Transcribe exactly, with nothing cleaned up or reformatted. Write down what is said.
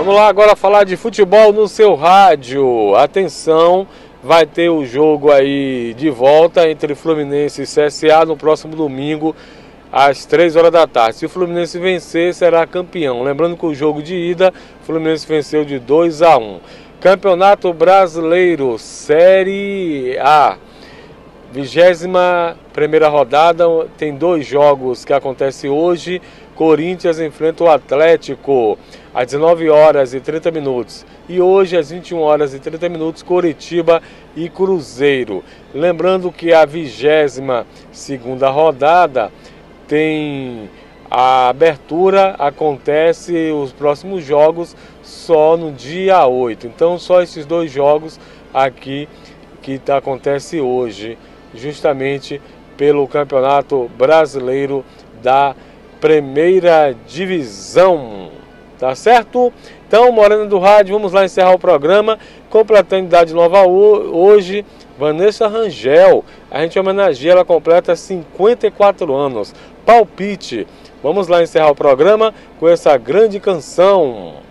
Vamos lá agora falar de futebol no seu rádio. Atenção, vai ter o jogo aí de volta entre Fluminense e C S A no próximo domingo, às três horas da tarde. Se o Fluminense vencer, será campeão. Lembrando que o jogo de ida, o Fluminense venceu de dois a um. Campeonato Brasileiro, Série A. vigésima primeira rodada, tem dois jogos que acontecem hoje. Corinthians enfrenta o Atlético às dezenove horas e trinta minutos. E hoje, às vinte e uma horas e trinta minutos, Coritiba e Cruzeiro. Lembrando que a vigésima segunda rodada tem a abertura, acontece os próximos jogos só no dia oito. Então, só esses dois jogos aqui que tá, acontece hoje, justamente pelo Campeonato Brasileiro da Primeira Divisão, tá certo? Então, Morena do Rádio, vamos lá encerrar o programa, completando idade nova hoje, Vanessa Rangel, a gente homenageia, ela completa cinquenta e quatro anos, palpite, vamos lá encerrar o programa com essa grande canção.